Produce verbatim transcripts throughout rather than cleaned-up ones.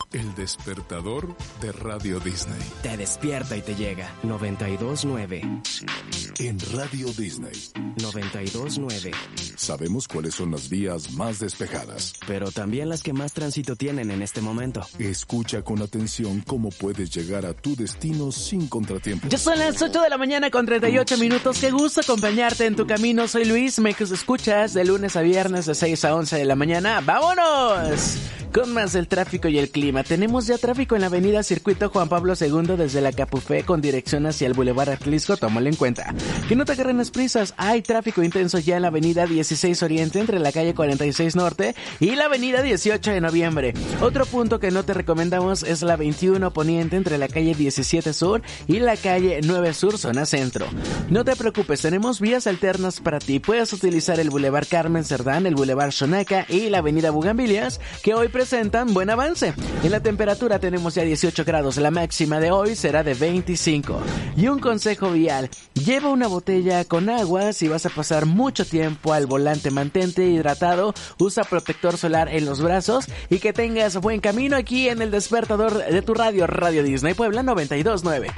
El despertador de Radio Disney. Te despierta y te llega. noventa y dos nueve. En Radio Disney. noventa y dos nueve. Sabemos cuáles son las vías más despejadas, pero también las que más tránsito tienen en este momento. Escucha con atención cómo puedes llegar a tu destino sin contratiempos. Ya son las ocho de la mañana con treinta y ocho minutos. Qué gusto acompañarte en tu camino. Soy Luis, me escuchas de lunes a viernes de seis a once de la mañana. ¡Vámonos! Con más del tráfico y el clima. Tenemos ya tráfico en la avenida Circuito Juan Pablo segundo desde la Capufé con dirección hacia el Boulevard Atlisco. Tómalo en cuenta. Que no te agarren las prisas. Hay tráfico intenso ya en la avenida dieciséis Oriente entre la calle cuarenta y seis Norte y la avenida dieciocho de Noviembre. Otro punto que no te recomendamos es la veintiuno Poniente entre la calle diecisiete Sur y la calle nueve Sur, zona centro. No te preocupes, tenemos vías alternas para ti. Puedes utilizar el Boulevard Carmen Cerdán, el Boulevard Xonaca y la avenida Bugambilias, que hoy presentan buen avance. En la temperatura tenemos ya dieciocho grados, la máxima de hoy será de veinticinco. Y un consejo vial, lleva una botella con agua si vas a pasar mucho tiempo al volante, mantente hidratado, usa protector solar en los brazos y que tengas buen camino aquí en el despertador de tu radio, Radio Disney Puebla noventa y dos nueve.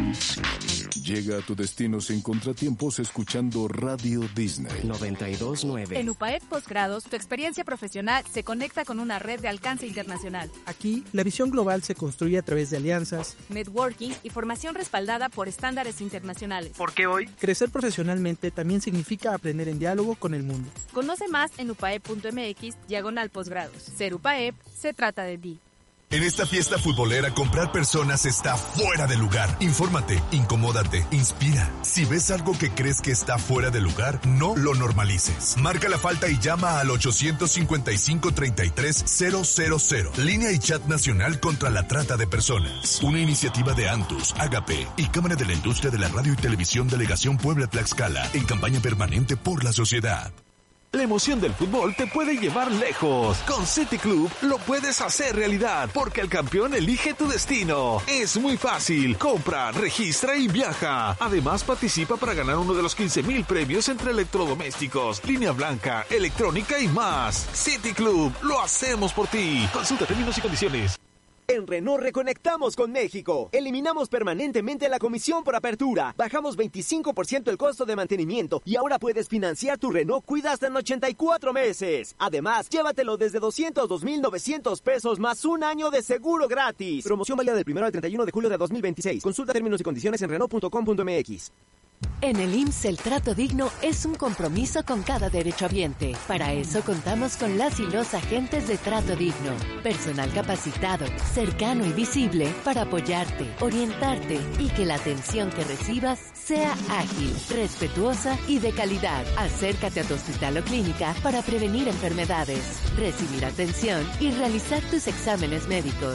Llega a tu destino sin contratiempos escuchando Radio Disney noventa y dos nueve. En UPAEP Postgrados, tu experiencia profesional se conecta con una red de alcance internacional. Aquí, la visión global se construye a través de alianzas, networking y formación respaldada por estándares internacionales. Porque hoy, crecer profesionalmente también significa aprender en diálogo con el mundo. Conoce más en upaep.mx, diagonal postgrados. Ser UPAEP, se trata de ti. En esta fiesta futbolera, comprar personas está fuera de lugar. Infórmate, incomódate, inspira. Si ves algo que crees que está fuera de lugar, no lo normalices. Marca la falta y llama al ochocientos cincuenta y cinco, treinta y tres, cero cero cero. Línea y chat nacional contra la trata de personas. Una iniciativa de Antus, Agape y Cámara de la Industria de la Radio y Televisión Delegación Puebla-Tlaxcala en campaña permanente por la sociedad. La emoción del fútbol te puede llevar lejos. Con City Club lo puedes hacer realidad, porque el campeón elige tu destino. Es muy fácil. Compra, registra y viaja. Además, participa para ganar uno de los quince mil premios entre electrodomésticos, línea blanca, electrónica y más. City Club, lo hacemos por ti. Consulta términos y condiciones. En Renault reconectamos con México. Eliminamos permanentemente la comisión por apertura. Bajamos veinticinco por ciento el costo de mantenimiento y ahora puedes financiar tu Renault Cuida hasta en ochenta y cuatro meses. Además, llévatelo desde doscientos dos mil novecientos pesos más un año de seguro gratis. Promoción válida del primero al treinta y uno de julio de dos mil veintiséis. Consulta términos y condiciones en renault punto com punto m x. En el I M S S el trato digno es un compromiso con cada derechohabiente. Para eso contamos con las y los agentes de Trato Digno. Personal capacitado, cercano y visible para apoyarte, orientarte y que la atención que recibas sea ágil, respetuosa y de calidad. Acércate a tu hospital o clínica para prevenir enfermedades, recibir atención y realizar tus exámenes médicos.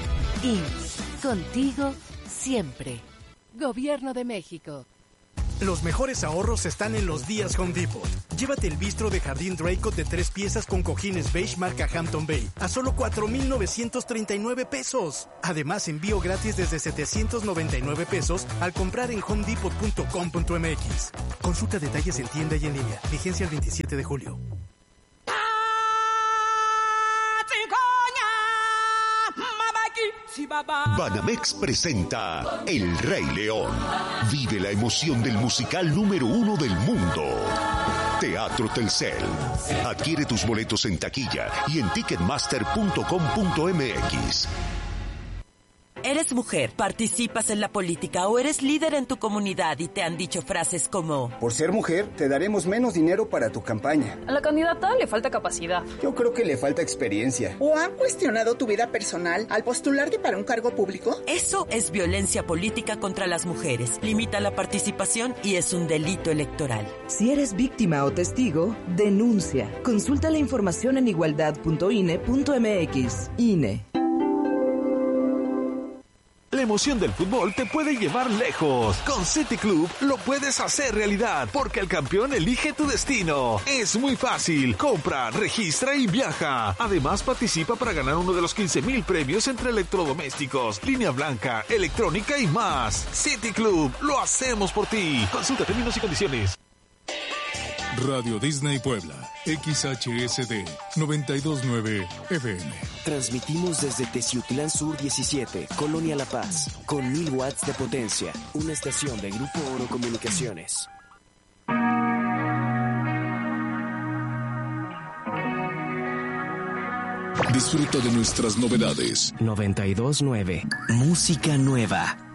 I M S S, contigo siempre. Gobierno de México. Los mejores ahorros están en los días Home Depot. Llévate el bistro de jardín Draycott de tres piezas con cojines beige marca Hampton Bay a solo cuatro mil novecientos treinta y nueve pesos. Además, envío gratis desde setecientos noventa y nueve pesos al comprar en home depot punto com punto m x. Consulta detalles en tienda y en línea. Vigencia el veintisiete de julio. Banamex presenta El Rey León. Vive la emoción del musical número uno del mundo. Teatro Telcel. Adquiere tus boletos en taquilla y en ticketmaster punto com punto m x. Eres mujer, participas en la política o eres líder en tu comunidad y te han dicho frases como: por ser mujer, te daremos menos dinero para tu campaña. A la candidata le falta capacidad. Yo creo que le falta experiencia. ¿O han cuestionado tu vida personal al postularte para un cargo público? Eso es violencia política contra las mujeres. Limita la participación y es un delito electoral. Si eres víctima o testigo, denuncia. Consulta la información en igualdad punto i n e punto m x. I N E. La emoción del fútbol te puede llevar lejos. Con City Club lo puedes hacer realidad, porque el campeón elige tu destino. Es muy fácil. Compra, registra y viaja. Además, participa para ganar uno de los quince mil premios entre electrodomésticos, línea blanca, electrónica y más. City Club, lo hacemos por ti. Consulta términos y condiciones. Radio Disney Puebla, X H S D noventa y dos punto nueve F M. Transmitimos desde Teciutlán Sur diecisiete, Colonia La Paz, con mil watts de potencia. Una estación de Grupo Oro Comunicaciones. Disfruta de nuestras novedades. noventa y dos punto nueve. Música nueva.